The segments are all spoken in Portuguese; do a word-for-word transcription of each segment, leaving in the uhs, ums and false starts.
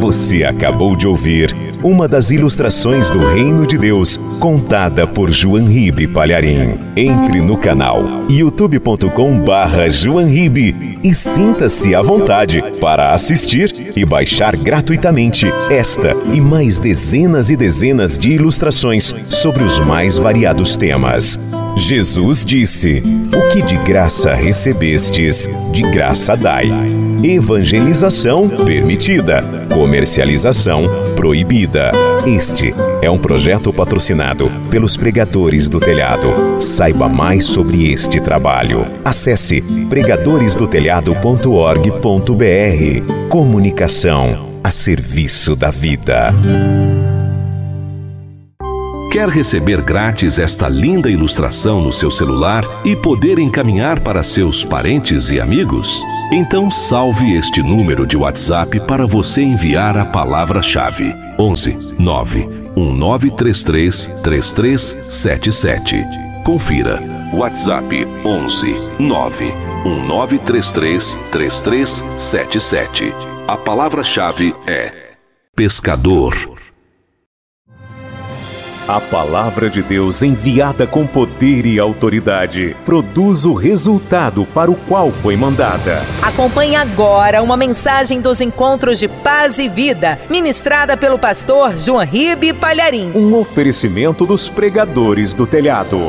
Você acabou de ouvir uma das ilustrações do Reino de Deus, contada por João Ribe Palharim. Entre no canal youtube ponto com barra João Ribe e sinta-se à vontade para assistir e baixar gratuitamente esta e mais dezenas e dezenas de ilustrações sobre os mais variados temas. Jesus disse: o que de graça recebestes, de graça dai. Evangelização permitida, comercialização proibida. Este é um projeto patrocinado pelos Pregadores do Telhado. Saiba mais sobre este trabalho. Acesse pregadores do telhado ponto org ponto br. Comunicação a serviço da vida. Quer receber grátis esta linda ilustração no seu celular e poder encaminhar para seus parentes e amigos? Então salve este número de WhatsApp para você enviar a palavra-chave onze nove um nove três três três três sete sete. Confira. WhatsApp onze nove um nove três três três três sete sete. A palavra-chave é pescador. A palavra de Deus, enviada com poder e autoridade, produz o resultado para o qual foi mandada. Acompanhe agora uma mensagem dos Encontros de Paz e Vida, ministrada pelo pastor João Ribe Palharim. Um oferecimento dos Pregadores do Telhado.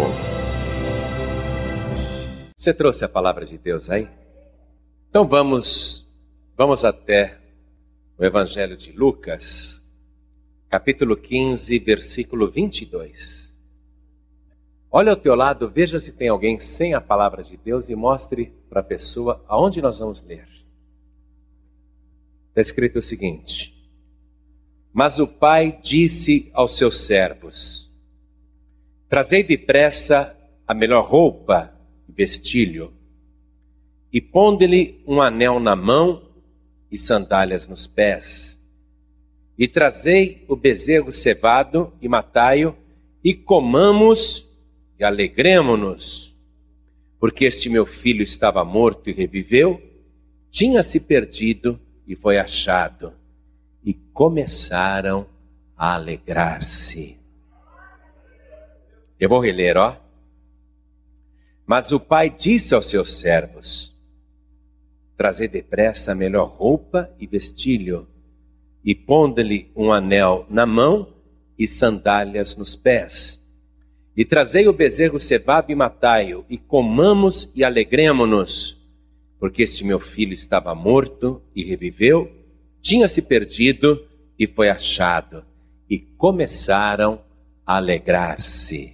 Você trouxe a palavra de Deus aí? Então vamos, vamos até o Evangelho de Lucas, capítulo quinze, versículo vinte e dois. Olha ao teu lado, veja se tem alguém sem a palavra de Deus e mostre para a pessoa aonde nós vamos ler. Está escrito o seguinte: mas o pai disse aos seus servos: trazei depressa a melhor roupa e vestilho, e ponde-lhe um anel na mão e sandálias nos pés. E trazei o bezerro cevado e matai-o, e comamos e alegremo-nos. Porque este meu filho estava morto e reviveu, tinha-se perdido e foi achado. E começaram a alegrar-se. Eu vou reler, ó. Mas o pai disse aos seus servos: trazei depressa a melhor roupa e vestilho, e pondo-lhe um anel na mão e sandálias nos pés. E trazei o bezerro cevado e matai-o, e comamos e alegremo-nos, porque este meu filho estava morto e reviveu, tinha-se perdido e foi achado. E começaram a alegrar-se.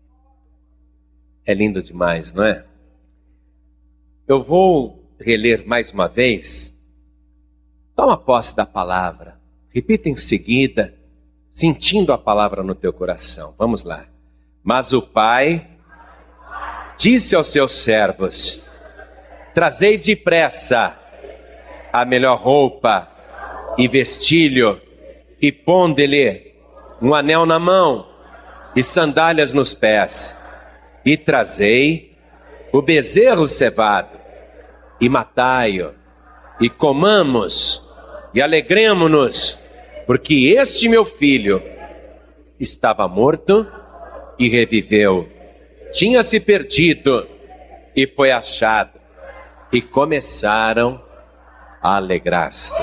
É lindo demais, não é? Eu vou reler mais uma vez. Toma posse da palavra. Repita em seguida, sentindo a palavra no teu coração. Vamos lá. Mas o pai disse aos seus servos: trazei depressa a melhor roupa e vestilho, e ponde-lhe um anel na mão e sandálias nos pés. E trazei o bezerro cevado e matai-o, e comamos e alegremo-nos, porque este meu filho estava morto e reviveu, tinha-se perdido e foi achado. E começaram a alegrar-se.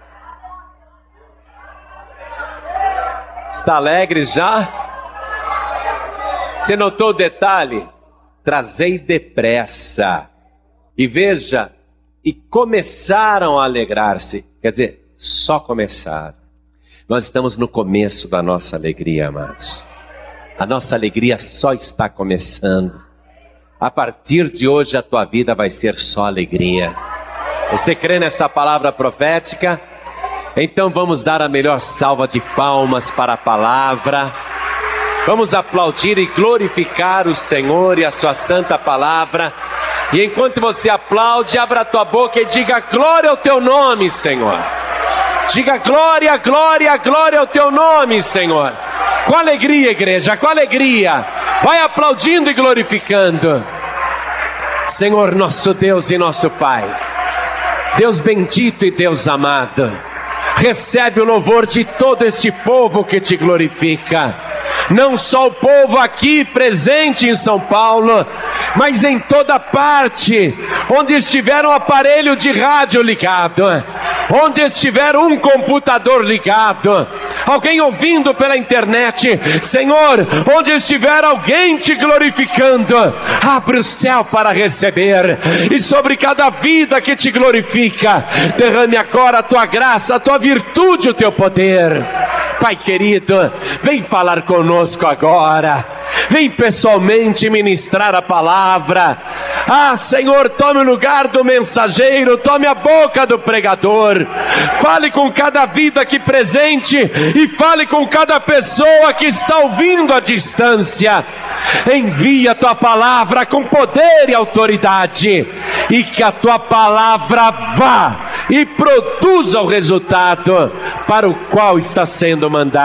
Está alegre já? Você notou o detalhe? Trazei depressa. E veja, e começaram a alegrar-se. Quer dizer, só começaram. Nós estamos no começo da nossa alegria, amados. A nossa alegria só está começando. A partir de hoje a tua vida vai ser só alegria. Você crê nesta palavra profética? Então vamos dar a melhor salva de palmas para a palavra. Vamos aplaudir e glorificar o Senhor e a sua santa palavra. E enquanto você aplaude, abra a tua boca e diga glória ao teu nome, Senhor. Diga glória, glória, glória ao teu nome, Senhor. Com alegria, igreja, com alegria. Vai aplaudindo e glorificando. Senhor, nosso Deus e nosso Pai, Deus bendito e Deus amado, Recebe o louvor de todo este povo que te glorifica. Não só o povo aqui presente em São Paulo, mas em toda parte, onde estiver um aparelho de rádio ligado, onde estiver um computador ligado, alguém ouvindo pela internet, Senhor, onde estiver alguém te glorificando, abre o céu para receber, e sobre cada vida que te glorifica, derrame agora a tua graça, a tua virtude, o teu poder. Pai querido, vem falar conosco agora, vem pessoalmente ministrar a palavra. Ah, Senhor, tome o lugar do mensageiro, tome a boca do pregador, fale com cada vida aqui presente e fale com cada pessoa que está ouvindo à distância. Envia a tua palavra com poder e autoridade, e que a tua palavra vá e produza o resultado para o qual está sendo mandado.